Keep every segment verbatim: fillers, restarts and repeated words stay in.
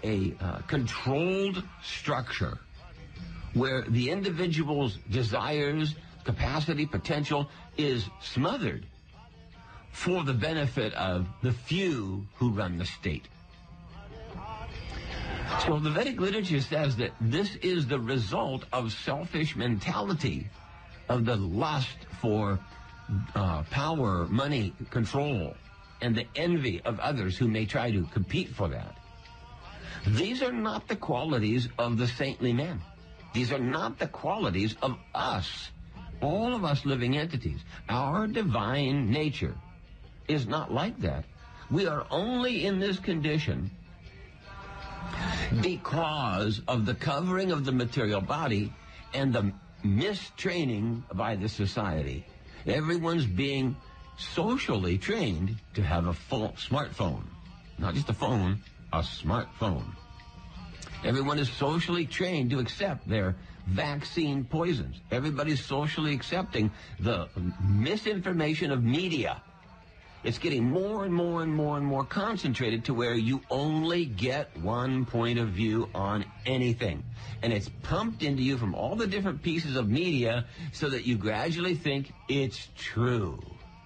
a uh, controlled structure where the individual's desires, capacity, potential is smothered for the benefit of the few who run the state. So the Vedic literature says that this is the result of selfish mentality, of the lust for uh, power, money, control, and the envy of others who may try to compete for that. These are not the qualities of the saintly man. These are not the qualities of us, all of us living entities. Our divine nature is not like that. We are only in this condition because of the covering of the material body and the mistraining by the society. Everyone's being socially trained to have a full smartphone. Not just a phone, a smartphone. Everyone is socially trained to accept their vaccine poisons. Everybody's socially accepting the misinformation of media. It's getting more and more and more and more concentrated to where you only get one point of view on anything. And it's pumped into you from all the different pieces of media so that you gradually think it's true.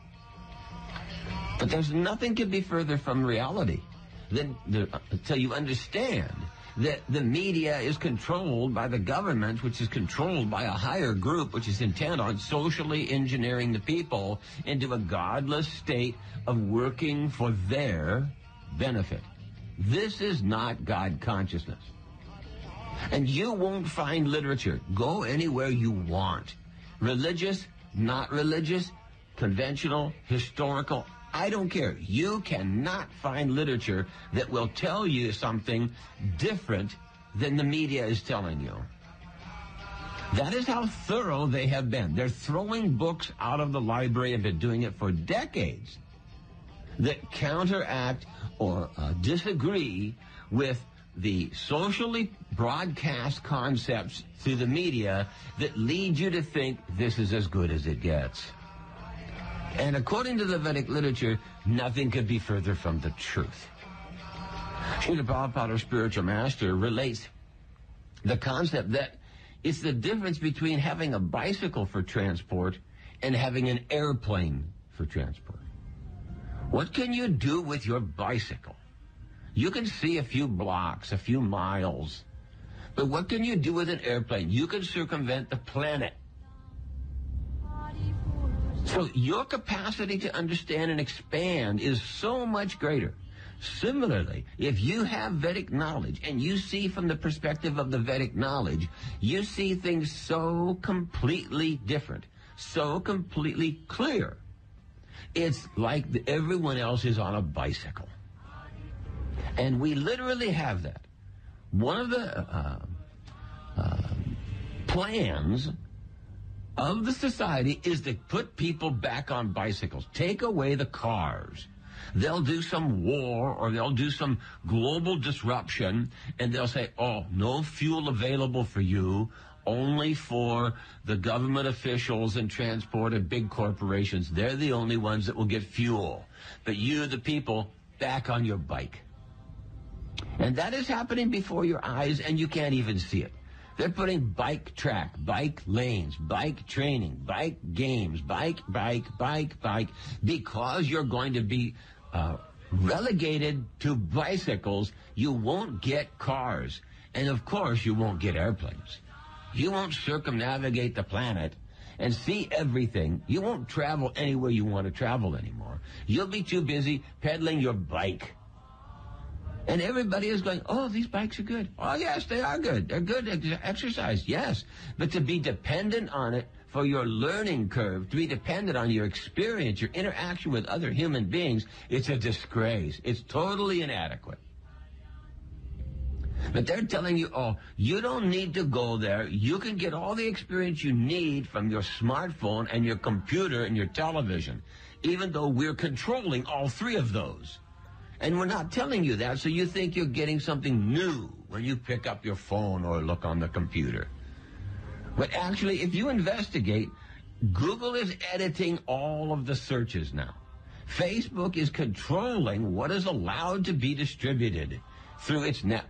But there's nothing could be further from reality than the, until you understand that the media is controlled by the government, which is controlled by a higher group, which is intent on socially engineering the people into a godless state of working for their benefit. This is not God consciousness. And you won't find literature. Go anywhere you want. Religious, not religious, conventional, historical, I don't care. You cannot find literature that will tell you something different than the media is telling you. That is how thorough they have been. They're throwing books out of the library and been doing it for decades that counteract or uh, disagree with the socially broadcast concepts through the media that lead you to think this is as good as it gets. And according to the Vedic literature, nothing could be further from the truth. Srila Prabhupada, our spiritual master, relates the concept that it's the difference between having a bicycle for transport and having an airplane for transport. What can you do with your bicycle? You can see a few blocks, a few miles. But what can you do with an airplane? You can circumvent the planet. So your capacity to understand and expand is so much greater. Similarly, if you have Vedic knowledge and you see from the perspective of the Vedic knowledge, you see things so completely different, so completely clear. It's like the, everyone else is on a bicycle. And we literally have that. One of the uh, uh, plans of the society is to put people back on bicycles. Take away the cars. They'll do some war or they'll do some global disruption and they'll say, oh, no fuel available for you, only for the government officials and transport and big corporations. They're the only ones that will get fuel. But you, the people, back on your bike. And that is happening before your eyes and you can't even see it. They're putting bike track, bike lanes, bike training, bike games, bike, bike, bike, bike, because you're going to be uh, relegated to bicycles. You won't get cars. And, of course, you won't get airplanes. You won't circumnavigate the planet and see everything. You won't travel anywhere you want to travel anymore. You'll be too busy pedaling your bike. And everybody is going, oh, these bikes are good. Oh, yes, they are good. They're good ex- exercise, yes. But to be dependent on it for your learning curve, to be dependent on your experience, your interaction with other human beings, it's a disgrace. It's totally inadequate. But they're telling you, oh, you don't need to go there. You can get all the experience you need from your smartphone and your computer and your television, even though we're controlling all three of those. And we're not telling you that, so you think you're getting something new when you pick up your phone or look on the computer. But actually, if you investigate, Google is editing all of the searches now. Facebook is controlling what is allowed to be distributed through its network.